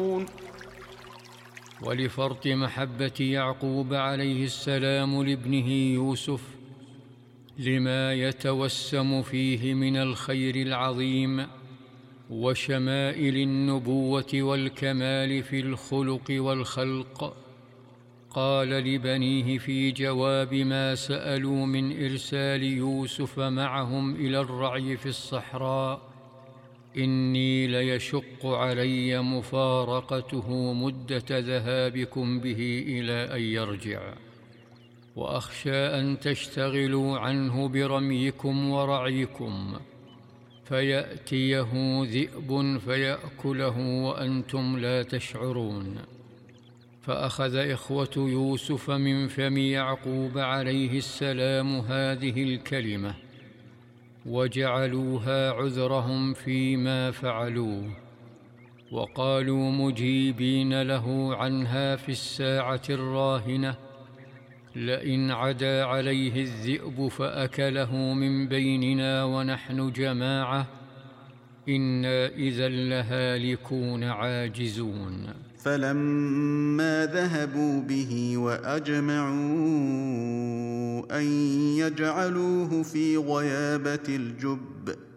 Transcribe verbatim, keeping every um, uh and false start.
ولفرط محبة يعقوب عليه السلام لابنه يوسف لما يتوسم فيه من الخير العظيم وشمائل النبوة والكمال في الخلق والخلق، قال لبنيه في جواب ما سألوا من إرسال يوسف معهم إلى الرعي في الصحراء: إني ليشق علي مفارقته مدة ذهابكم به إلى أن يرجع، وأخشى أن تشتغلوا عنه برميكم ورعيكم فيأتيه ذئب فيأكله وأنتم لا تشعرون. فأخذ إخوة يوسف من فم يعقوب عليه السلام هذه الكلمة وجعلوها عذرهم فيما فعلوه، وقالوا مجيبين له عنها في الساعة الراهنة: لئن عدا عليه الذئب فأكله من بيننا ونحن جماعة إنا إذا لهالكون عاجزون. فلما ذهبوا به وأجمعوا أن يجعلوه في غيابة الجب